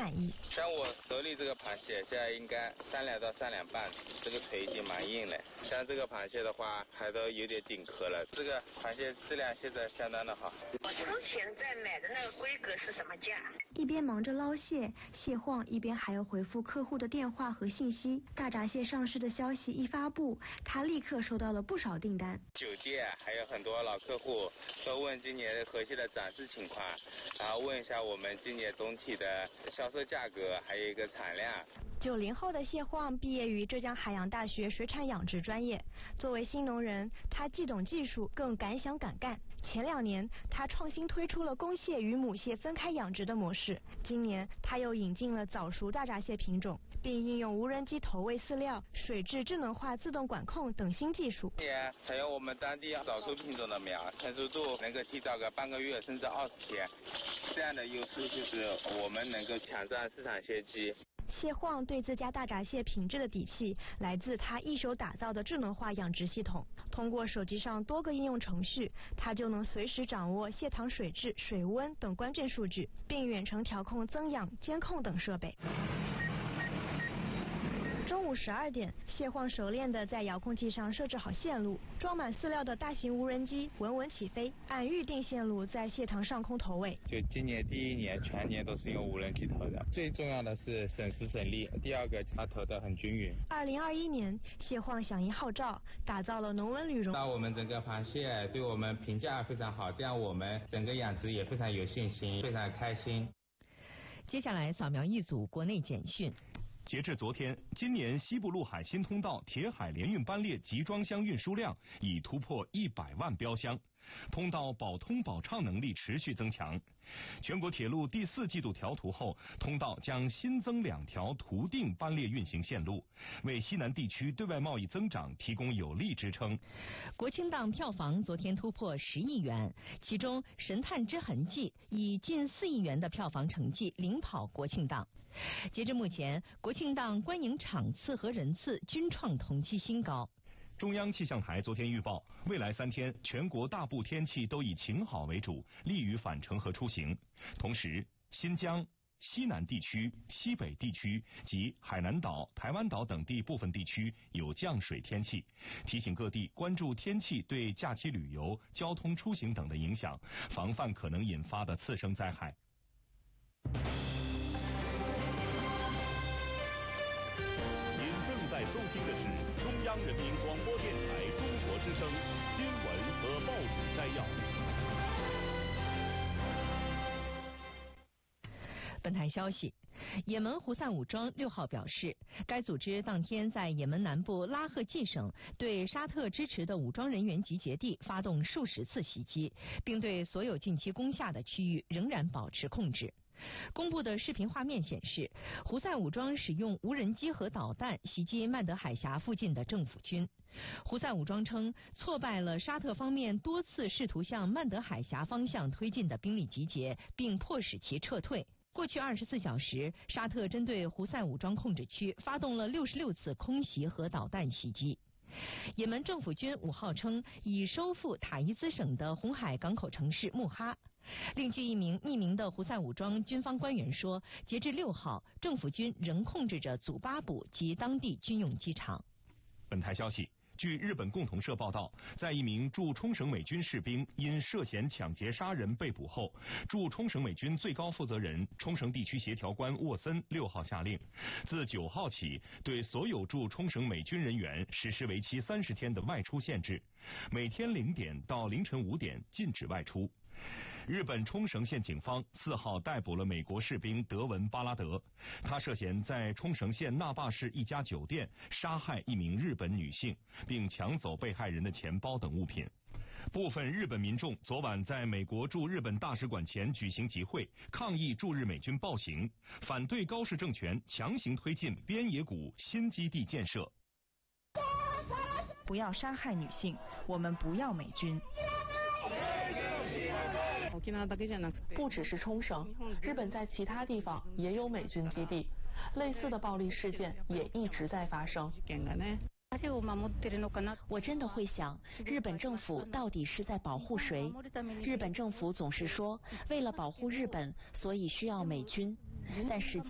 满意。 像我手里这个螃蟹，现在应该3两到3两半，这个腿已经蛮硬了。像这个螃蟹的话，还都有点顶壳了。这个螃蟹质量现在相当的好。 我从前在买的那个规格是什么价？ 一边忙着捞蟹，蟹晃一边还要回复客户的电话和信息。大闸蟹上市的消息一发布，他立刻收到了不少订单。 酒店还有很多老客户都问今年河蟹的展示情况，然后问一下我们今年总体的销售价格，还有一个产量。 90后的谢晃毕业于浙江海洋大学水产养殖专业。作为新农人，他既懂技术，更敢想敢干。前2年，他创新推出了公蟹与母蟹分开养殖的模式。今年，他又引进了早熟大闸蟹品种，并应用无人机投喂饲料、水质智能化自动管控等新技术。 今年采用我们当地早熟品种的苗，成熟度能够提早个半个月甚至20天。这样的优势就是我们能够抢占市场先机。 谢晃对自家大闸蟹品质的底气来自他一手打造的智能化养殖系统。通过手机上多个应用程序，他就能随时掌握蟹塘水质、水温等关键数据，并远程调控增氧、监控等设备。中午12点，谢晃熟练地在遥控器上设置好线路，装满饲料的大型无人机稳稳起飞，按预定线路在蟹塘上空投喂。 就今年第1年全年都是用无人机投的，最重要的是省时省力，第二个它投得很均匀。 2021年，谢晃响应号召，打造了浓温铝融。 那我们整个螃蟹对我们评价非常好，这样我们整个养殖也非常有信心，非常开心。 接下来扫描一组国内简讯。 截至昨天，今年西部陆海新通道铁海联运班列集装箱运输量已突破100万标箱，通道保通保畅能力持续增强。全国铁路第4季度调图后，通道将新增2条图定班列运行线路，为西南地区对外贸易增长提供有力支撑。 国庆档票房昨天突破10亿元，其中《神探之痕迹》以近4亿元的票房成绩领跑国庆档。截至目前，国庆档观影场次和人次均创同期新高。 中央气象台昨天预报，未来3天全国大部天气都以晴好为主，利于返程和出行。同时，新疆、西南地区、西北地区及海南岛、台湾岛等地部分地区有降水天气，提醒各地关注天气对假期旅游、交通出行等的影响，防范可能引发的次生灾害。 在收听的是中央人民广播电台中国之声新闻和报纸摘要。 本台消息，也门胡塞武装6号表示，该组织当天在也门南部拉赫季省对沙特支持的武装人员集结地发动数十次袭击，并对所有近期攻下的区域仍然保持控制。公布的视频画面显示，胡塞武装使用无人机和导弹袭击曼德海峡附近的政府军。胡塞武装称，挫败了沙特方面多次试图向曼德海峡方向推进的兵力集结，并迫使其撤退。过去24小时，沙特针对胡塞武装控制区发动了66次空袭和导弹袭击。也门政府军5号称，已收复塔伊兹省的红海港口城市穆哈。另据一名匿名的胡塞武装军方官员说，截至6号，政府军仍控制着祖巴卜及当地军用机场。 本台消息，据日本共同社报道，在一名驻冲绳美军士兵因涉嫌抢劫杀人被捕后，驻冲绳美军最高负责人、冲绳地区协调官沃森6号下令，自9号起对所有驻冲绳美军人员实施为期30天的外出限制，每天0点到凌晨5点禁止外出。日本冲绳县警方4号逮捕了美国士兵德文·巴拉德，他涉嫌在冲绳县那霸市一家酒店杀害一名日本女性，并抢走被害人的钱包等物品。部分日本民众昨晚在美国驻日本大使馆前举行集会，抗议驻日美军暴行，反对高市政权强行推进边野古新基地建设。 不要杀害女性，我们不要美军。不只是冲绳，日本在其他地方也有美军基地，类似的暴力事件也一直在发生。 我真的会想，日本政府到底是在保护谁？日本政府总是说，为了保护日本，所以需要美军，但实际